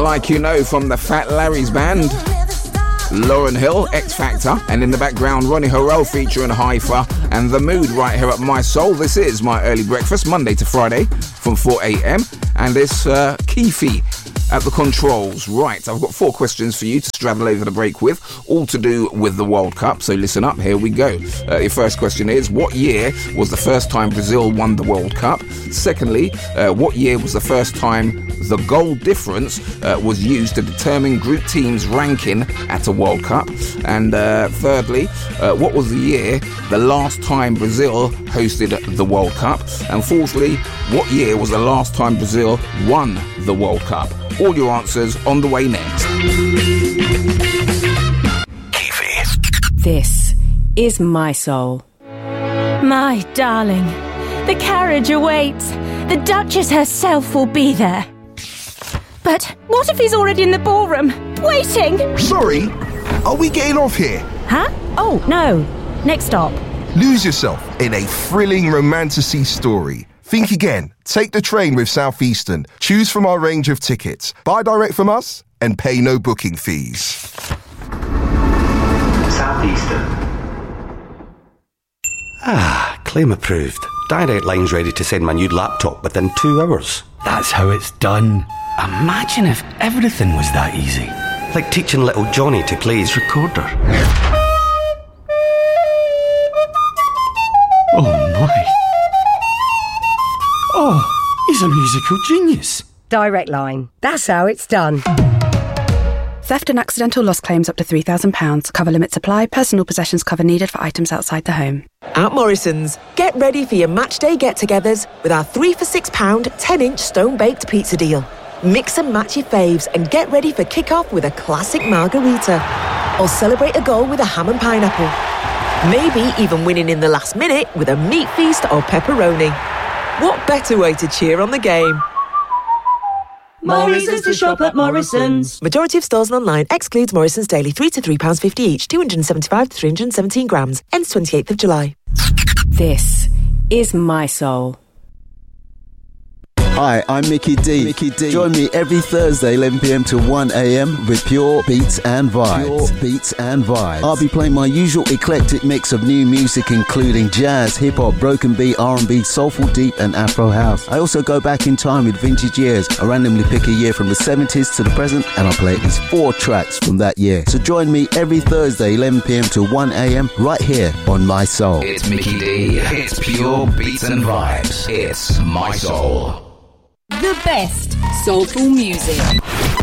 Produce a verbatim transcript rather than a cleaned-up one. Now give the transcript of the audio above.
Like You Know from the Fat Larry's Band. Lauryn Hill, X Factor, and in the background Ronnie Harrell featuring Haifa and The Mood right here at My Soul. This is my early breakfast, Monday to Friday from four a.m. and it's uh, Keefe at the controls. Right, I've got four questions for you to straddle over the break with, all to do with the World Cup, so listen up, here we go. Uh, your first question is, what year was the first time Brazil won the World Cup? Secondly, uh, what year was the first time the goal difference uh, was used to determine group teams' ranking at a World Cup? And uh, thirdly, uh, what was the year the last time Brazil hosted the World Cup? And fourthly, what year was the last time Brazil won the World Cup? All your answers on the way next. Keefe. This is My Soul. My darling, the carriage awaits. The Duchess herself will be there. But what if he's already in the ballroom, waiting? Sorry, are we getting off here? Huh? Oh, no. Next stop. Lose yourself in a thrilling romantasy story. Think again. Take the train with Southeastern. Choose from our range of tickets. Buy direct from us and pay no booking fees. Southeastern. Ah, claim approved. Direct Line's ready to send my new laptop within two hours. That's how it's done. Imagine if everything was that easy. Like teaching little Johnny to play his recorder. Oh my. Oh, he's a musical genius. Direct Line. That's how it's done. Theft and accidental loss claims up to three thousand pounds. Cover limits apply. Personal possessions cover needed for items outside the home. At Morrison's, get ready for your match day get-togethers with our three for six pound, ten-inch stone-baked pizza deal. Mix and match your faves and get ready for kick-off with a classic margarita. Or celebrate a goal with a ham and pineapple. Maybe even winning in the last minute with a meat feast or pepperoni. What better way to cheer on the game? Morrison's to shop at Morrison's. Majority of stores and online excludes Morrison's daily three to three pounds fifty each, two hundred seventy-five to three hundred seventeen grams. Ends twenty-eighth of July. This is My Soul. Hi, I'm Mickey D. Mickey D. Join me every Thursday, eleven p.m. to one a.m. with Pure Beats and Vibes. Pure Beats and Vibes. I'll be playing my usual eclectic mix of new music, including jazz, hip-hop, broken beat, R and B, soulful deep, and Afro house. I also go back in time with vintage years. I randomly pick a year from the seventies to the present, and I'll play at least four tracks from that year. So join me every Thursday, eleven p.m. to one a.m. right here on My Soul. It's Mickey D. It's Pure Beats and Vibes. It's My Soul. The best soulful music.